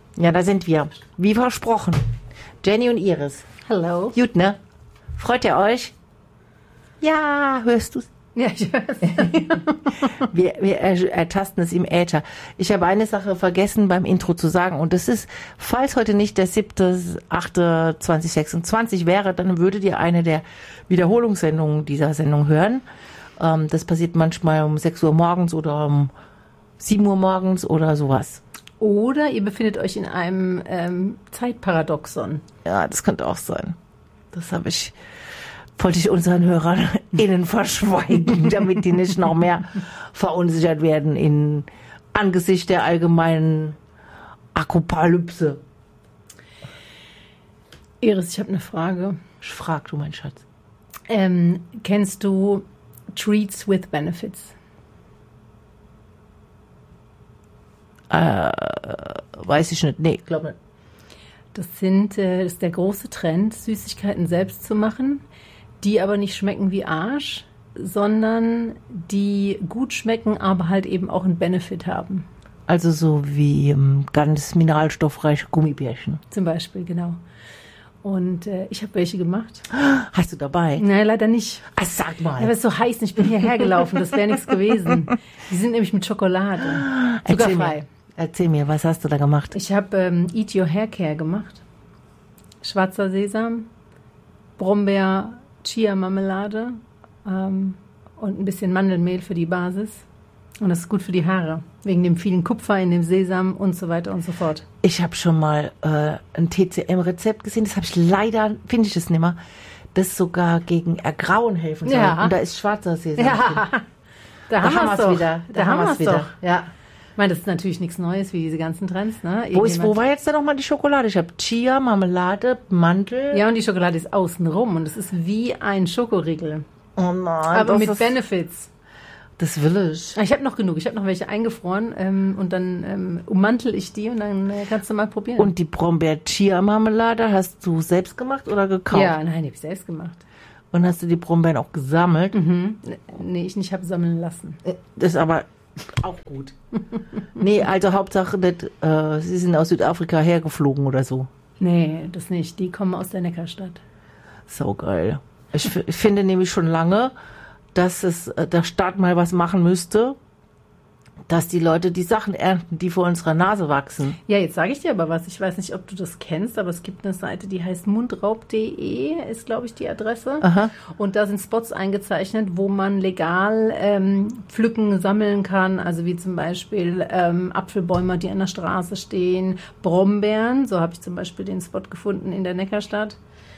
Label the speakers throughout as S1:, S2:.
S1: Ja, da sind wir. Wie versprochen. Jenny und Iris.
S2: Hallo.
S1: Gut, ne? Freut ihr euch? Ja, hörst du's?
S2: Ja, ich höre es.
S1: Wir ertasten es im Äther. Ich habe eine Sache vergessen beim Intro zu sagen und das ist, falls heute nicht der 7.8.2026 wäre, dann würdet ihr eine der Wiederholungssendungen dieser Sendung hören. Das passiert manchmal um 6 Uhr morgens oder um 7 Uhr morgens oder sowas.
S2: Oder ihr befindet euch in einem Zeitparadoxon.
S1: Ja, das könnte auch sein. Das wollte ich unseren Hörern innen verschweigen, damit die nicht noch mehr verunsichert werden angesichts der allgemeinen Apokalypse.
S2: Iris, ich habe eine Frage.
S1: Frag du, mein Schatz.
S2: Kennst du Treats with Benefits?
S1: Weiß ich nicht. Nee, glaube nicht.
S2: Das ist der große Trend, Süßigkeiten selbst zu machen, die aber nicht schmecken wie Arsch, sondern die gut schmecken, aber halt eben auch einen Benefit haben.
S1: Also so wie ganz mineralstoffreiche Gummibärchen.
S2: Zum Beispiel, genau. Und ich habe welche gemacht.
S1: Hast du dabei?
S2: Nein, leider nicht.
S1: Ach, sag mal.
S2: Ja, aber es ist so heiß und ich bin hierher gelaufen, das wäre nichts gewesen. Die sind nämlich mit Schokolade. Zuckerfrei.
S1: Erzähl mir, was hast du da gemacht?
S2: Ich habe Eat Your Hair Care gemacht. Schwarzer Sesam, Brombeer, Chia-Marmelade und ein bisschen Mandelmehl für die Basis. Und das ist gut für die Haare, wegen dem vielen Kupfer in dem Sesam und so weiter und so fort.
S1: Ich habe schon mal ein TCM-Rezept gesehen, das habe ich leider, finde ich es nicht mehr, das sogar gegen Ergrauen helfen soll.
S2: Ja.
S1: Und da ist schwarzer Sesam
S2: Ja,
S1: drin.
S2: da haben wir es doch.
S1: Wieder.
S2: Da haben wir es
S1: wieder.
S2: doch. Ja. Ich meine, das ist natürlich nichts Neues, wie diese ganzen Trends. Ne?
S1: Wo war jetzt da nochmal die Schokolade? Ich habe Chia, Marmelade, Mandel.
S2: Ja, und die Schokolade ist außenrum und es ist wie ein Schokoriegel.
S1: Oh nein.
S2: Aber mit Benefits.
S1: Das will ich.
S2: Ich habe noch genug. Ich habe noch welche eingefroren und dann ummantel ich die und dann kannst du mal probieren.
S1: Und die Brombeer-Chia-Marmelade hast du selbst gemacht oder gekauft?
S2: Ja, nein, die habe ich selbst gemacht.
S1: Und hast du die Brombeeren auch gesammelt?
S2: Mhm. Nee, ich nicht, habe sammeln lassen.
S1: Das ist aber auch gut. Nee, also Hauptsache nicht, sie sind aus Südafrika hergeflogen oder so.
S2: Nee, das nicht. Die kommen aus der Neckarstadt.
S1: So geil. Ich finde nämlich schon lange, dass der Staat mal was machen müsste, dass die Leute die Sachen ernten, die vor unserer Nase wachsen.
S2: Ja, jetzt sage ich dir aber was. Ich weiß nicht, ob du das kennst, aber es gibt eine Seite, die heißt mundraub.de, ist, glaube ich, die Adresse.
S1: Aha.
S2: Und da sind Spots eingezeichnet, wo man legal pflücken, sammeln kann. Also wie zum Beispiel Apfelbäume, die an der Straße stehen, Brombeeren. So habe ich zum Beispiel den Spot gefunden in der Neckarstadt.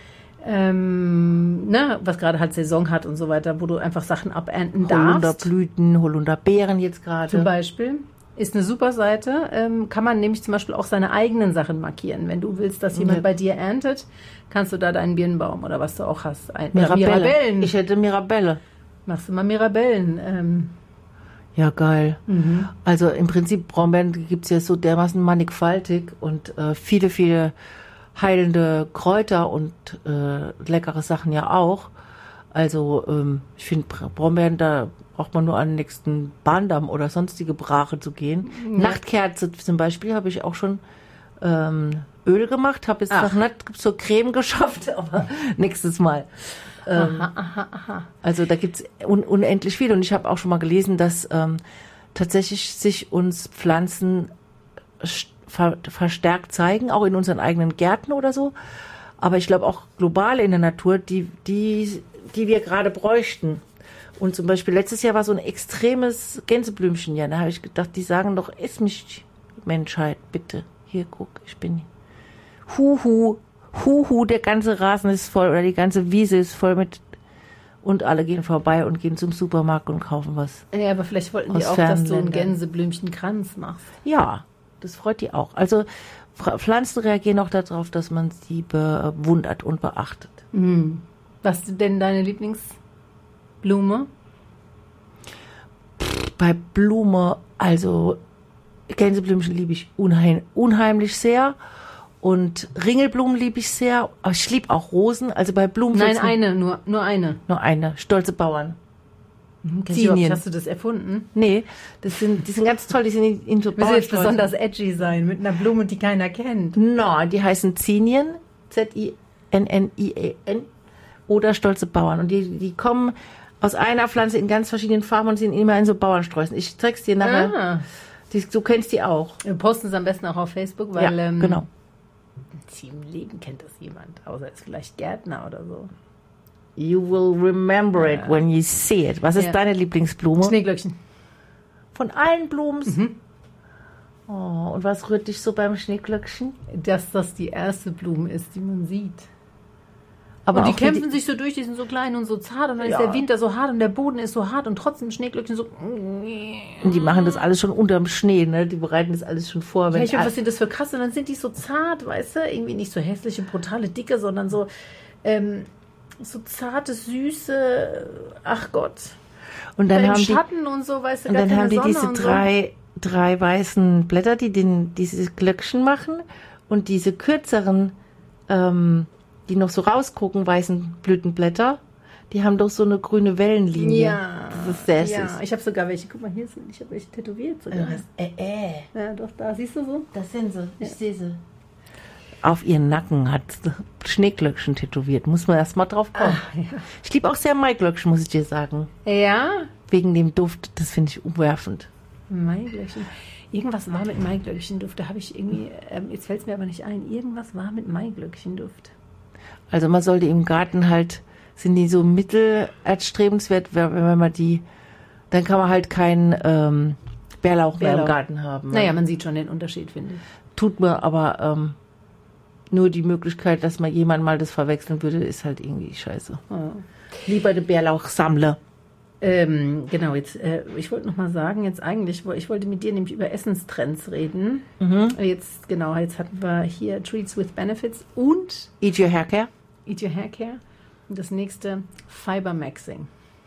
S2: Was gerade halt Saison hat und so weiter, wo du einfach Sachen abernten darfst.
S1: Holunderblüten, Holunderbeeren jetzt gerade.
S2: Zum Beispiel. Ist eine super Seite. Kann man nämlich zum Beispiel auch seine eigenen Sachen markieren. Wenn du willst, dass jemand bei dir erntet, kannst du da deinen Birnbaum oder was du auch hast.
S1: Mirabellen. Ich hätte Mirabelle.
S2: Machst du mal Mirabellen.
S1: Ja, geil. Mhm. Also im Prinzip Brombeeren gibt es ja so dermaßen mannigfaltig und viele, viele heilende Kräuter und leckere Sachen ja auch. Also ich finde Brombeeren, da braucht man nur an den nächsten Bahndamm oder sonstige Brache zu gehen. Ja. Nachtkerze zum Beispiel habe ich auch schon Öl gemacht, habe jetzt noch nicht zur Creme geschafft, aber nächstes Mal.
S2: Aha.
S1: Also da gibt es unendlich viel und ich habe auch schon mal gelesen, dass tatsächlich sich uns Pflanzen verstärkt zeigen, auch in unseren eigenen Gärten oder so. Aber ich glaube auch global in der Natur, die wir gerade bräuchten. Und zum Beispiel letztes Jahr war so ein extremes Gänseblümchenjahr. Da habe ich gedacht, die sagen doch, iss mich, Menschheit, bitte. Hier, guck, ich bin Huhu, der ganze Rasen ist voll oder die ganze Wiese ist voll mit und alle gehen vorbei und gehen zum Supermarkt und kaufen was.
S2: Ja, aber vielleicht wollten die auch, dass du einen Gänseblümchenkranz machst.
S1: Ja. Das freut die auch. Also Pflanzen reagieren auch darauf, dass man sie bewundert und beachtet.
S2: Mhm. Was ist denn deine Lieblingsblume?
S1: Bei Blume, also Gänseblümchen liebe ich unheimlich sehr und Ringelblumen liebe ich sehr. Aber ich liebe auch Rosen. Also bei Blumen.
S2: Nein, nur eine.
S1: Nur eine. Stolze Bauern. Zinien.
S2: Hast du das erfunden?
S1: Nee, die sind ganz toll, die sind in so
S2: Müssen jetzt besonders edgy sein, mit einer Blume, die keiner kennt.
S1: No, die heißen Zinien, Z-I-N-N-I-E-N, oder stolze Bauern. Und die kommen aus einer Pflanze in ganz verschiedenen Farben und sind immer in so Bauernsträußen. Ich zeig's dir nachher. Du kennst die auch.
S2: Wir posten es am besten auch auf Facebook, weil
S1: genau.
S2: Im Leben kennt das jemand, außer ist vielleicht Gärtner oder so.
S1: You will remember it when you see it. Was ist deine Lieblingsblume?
S2: Schneeglöckchen.
S1: Von allen Blumen? Oh, und was rührt dich so beim Schneeglöckchen?
S2: Dass das die erste Blume ist, die man sieht.
S1: Aber
S2: und die kämpfen sich so durch, die sind so klein und so zart und dann ist der Winter so hart und der Boden ist so hart und trotzdem Schneeglöckchen so...
S1: Und die machen das alles schon unterm Schnee, ne? Die bereiten das alles schon vor.
S2: Wenn was sind das für krass? Und dann sind die so zart, weißt du? Irgendwie nicht so hässliche, brutale, dicke, sondern so... so zarte, süße, ach Gott.
S1: Und dann haben
S2: Schatten und so, weißt du,
S1: und dann haben die
S2: Sonne
S1: diese drei weißen Blätter, die diese Glöckchen machen und diese kürzeren, die noch so rausgucken, weißen Blütenblätter, die haben doch so eine grüne Wellenlinie.
S2: Ja,
S1: das ist sehr süß.
S2: Ich habe sogar welche, guck mal, hier sind, ich habe welche tätowiert sogar. Ja, doch, da, siehst du so?
S1: Das sind sie, ich sehe sie. Auf ihren Nacken hat Schneeglöckchen tätowiert. Muss man erst mal drauf kommen. Ich liebe auch sehr Maiglöckchen, muss ich dir sagen.
S2: Ja?
S1: Wegen dem Duft, das finde ich umwerfend.
S2: Maiglöckchen. Irgendwas war mit Maiglöckchenduft. Da habe ich irgendwie, jetzt fällt es mir aber nicht ein, irgendwas war mit Maiglöckchenduft.
S1: Also man sollte im Garten halt, sind die so mittelerstrebenswert, wenn man die, dann kann man halt keinen Bärlauch mehr im Garten haben.
S2: Naja, man sieht schon den Unterschied, finde ich.
S1: Tut mir aber... nur die Möglichkeit, dass man jemand mal das verwechseln würde, ist halt irgendwie scheiße. Lieber den Bärlauch sammle.
S2: Genau, jetzt, ich wollte noch mal sagen, jetzt eigentlich, ich wollte mit dir nämlich über Essenstrends reden. Jetzt hatten wir hier Treats with Benefits und
S1: Eat Your Hair Care.
S2: Eat Your Hair Care. Und das nächste, Fiber Maxing.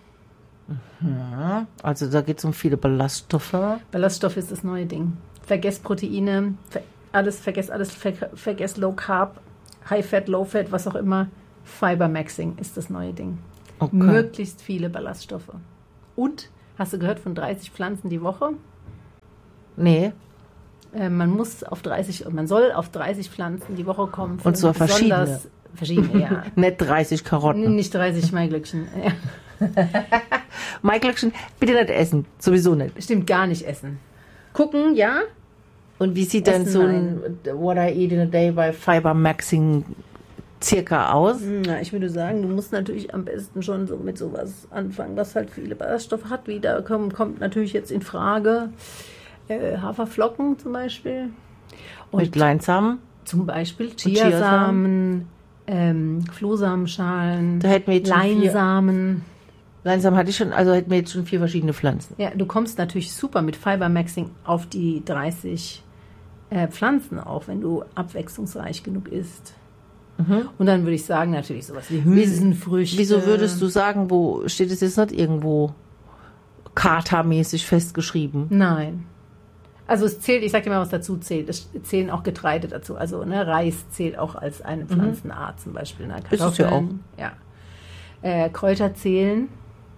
S1: Also da geht es um viele Ballaststoffe.
S2: Ballaststoffe ist das neue Ding. Vergesst Proteine, vergesst Low Carb, High Fat, Low Fat, was auch immer. Fiber Maxing ist das neue Ding.
S1: Okay.
S2: Möglichst viele Ballaststoffe. Und, hast du gehört von 30 Pflanzen die Woche?
S1: Nee.
S2: Man soll auf 30 Pflanzen die Woche kommen.
S1: Und zwar verschiedene.
S2: Verschiedene, ja.
S1: Nicht 30 Karotten.
S2: Nicht 30 Maiglöckchen. Ja.
S1: Maiglöckchen bitte nicht essen. Sowieso nicht.
S2: Stimmt, gar nicht essen. Gucken, ja.
S1: Und wie sieht denn so ein What I Eat in a Day bei Fiber Maxing circa aus?
S2: Na, ich würde sagen, du musst natürlich am besten schon so mit sowas anfangen, was halt viele Ballaststoffe hat. Wieder kommt natürlich jetzt in Frage Haferflocken zum Beispiel. Und
S1: mit Leinsamen?
S2: Zum Beispiel Chiasamen, Flohsamenschalen, Leinsamen.
S1: Leinsamen hatte ich schon, also hätten wir jetzt schon 4 verschiedene Pflanzen.
S2: Ja, du kommst natürlich super mit Fiber Maxing auf die 30 Pflanzen auch, wenn du abwechslungsreich genug isst. Und dann würde ich sagen, natürlich sowas wie Hülsenfrüchte.
S1: Wieso würdest du sagen, wo steht es jetzt nicht irgendwo Kata-mäßig festgeschrieben?
S2: Nein. Also es zählt, ich sag dir mal, was dazu zählt. Es zählen auch Getreide dazu. Also Reis zählt auch als eine Pflanzenart zum Beispiel.
S1: Ist es ja auch.
S2: Ja. Kräuter zählen.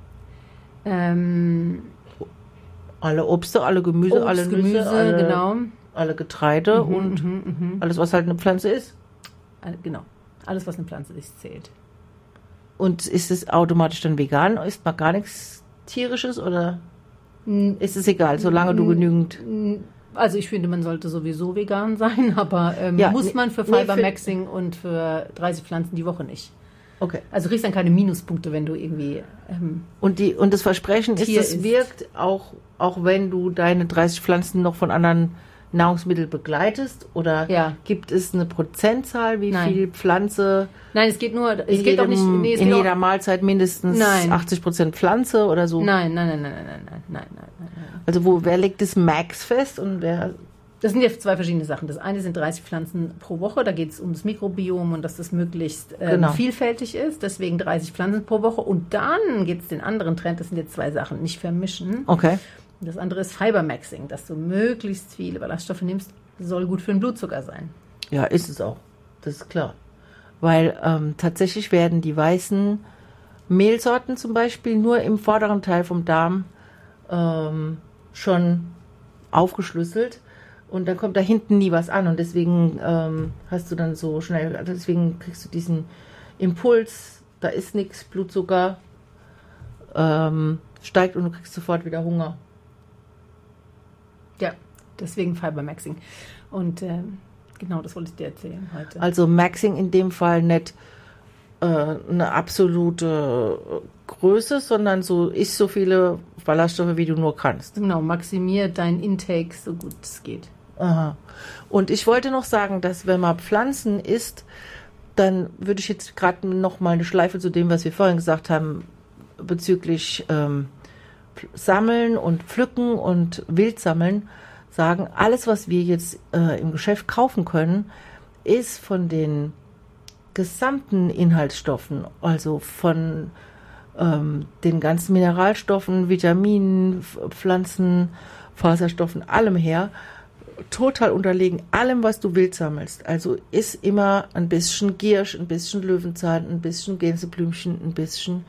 S1: Alle Obste, alle Gemüse, alle Nüsse,
S2: genau.
S1: Alle Getreide und alles, was halt eine Pflanze ist.
S2: Genau. Alles, was eine Pflanze ist, zählt.
S1: Und ist es automatisch dann vegan? Isst man gar nichts Tierisches oder ist es egal, solange du genügend...
S2: Also ich finde, man sollte sowieso vegan sein, aber muss man für Fiber Maxing und für 30 Pflanzen die Woche nicht.
S1: Okay.
S2: Also du kriegst dann keine Minuspunkte, wenn du irgendwie...
S1: Und das Versprechen ist, es wirkt, auch wenn du deine 30 Pflanzen noch von anderen Nahrungsmitteln begleitest? Oder gibt es eine Prozentzahl, wie viel Pflanze...
S2: Nein, es geht auch nicht... Nee,
S1: in jeder Mahlzeit mindestens 80% Pflanze oder so?
S2: Nein.
S1: Also wer legt das Max fest und wer...
S2: Das sind ja 2 verschiedene Sachen. Das eine sind 30 Pflanzen pro Woche. Da geht es um das Mikrobiom und dass das möglichst vielfältig ist. Deswegen 30 Pflanzen pro Woche. Und dann gibt es den anderen Trend. Das sind jetzt 2 Sachen. Nicht vermischen.
S1: Okay.
S2: Und das andere ist Fiber Maxing. Dass du möglichst viele Ballaststoffe nimmst, soll gut für den Blutzucker sein.
S1: Ja, ist es auch. Das ist klar. Weil tatsächlich werden die weißen Mehlsorten zum Beispiel nur im vorderen Teil vom Darm schon aufgeschlüsselt und dann kommt da hinten nie was an und deswegen hast du dann so schnell, also deswegen kriegst du diesen Impuls, da ist nichts, Blutzucker steigt und du kriegst sofort wieder Hunger.
S2: Ja, deswegen Fibermaxing. Und genau, das wollte ich dir erzählen heute.
S1: Also Maxing in dem Fall nicht eine absolute Größe, sondern so isst so viele Ballaststoffe, wie du nur kannst.
S2: Genau, maximier dein Intake so gut es geht.
S1: Aha. Und ich wollte noch sagen, dass wenn man Pflanzen isst, dann würde ich jetzt gerade noch mal eine Schleife zu dem, was wir vorhin gesagt haben, bezüglich Sammeln und Pflücken und Wildsammeln, sagen, alles, was wir jetzt im Geschäft kaufen können, ist von den gesamten Inhaltsstoffen, also von den ganzen Mineralstoffen, Vitaminen, Pflanzen, Faserstoffen, allem her, total unterlegen, allem, was du wild sammelst. Also ist immer ein bisschen Giersch, ein bisschen Löwenzahn, ein bisschen Gänseblümchen, ein bisschen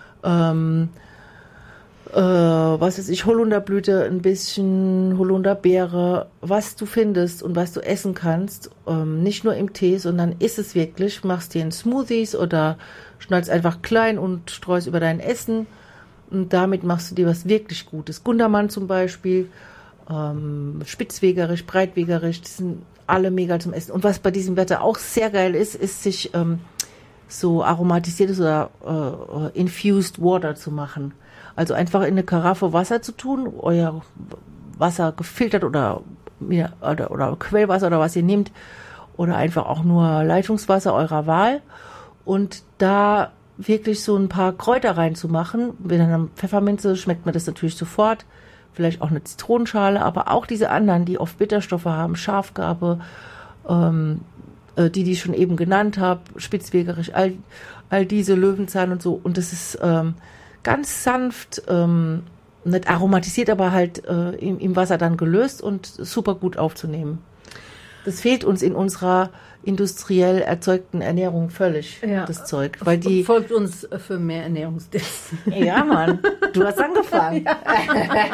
S1: was weiß ich, Holunderblüte, ein bisschen Holunderbeere, was du findest und was du essen kannst, nicht nur im Tee, sondern isst es wirklich, machst dir in Smoothies oder schneidest einfach klein und streust über dein Essen und damit machst du dir was wirklich Gutes. Gundermann zum Beispiel, Spitzwegerisch, Breitwegerisch, die sind alle mega zum Essen. Und was bei diesem Wetter auch sehr geil ist, ist sich so aromatisiertes oder infused water zu machen. Also einfach in eine Karaffe Wasser zu tun, euer Wasser gefiltert oder Quellwasser oder was ihr nehmt oder einfach auch nur Leitungswasser eurer Wahl und da wirklich so ein paar Kräuter reinzumachen. Mit einer Pfefferminze schmeckt man das natürlich sofort, vielleicht auch eine Zitronenschale, aber auch diese anderen, die oft Bitterstoffe haben, Schafgarbe, die ich schon eben genannt habe, Spitzwegerisch, all diese Löwenzahn und so und das ist ganz sanft, nicht aromatisiert, aber halt im Wasser dann gelöst und super gut aufzunehmen. Das fehlt uns in unserer industriell erzeugten Ernährung völlig, das Zeug. Weil die
S2: folgt uns für mehr Ernährungstipps.
S1: Ja, Mann, du hast angefangen. Ja.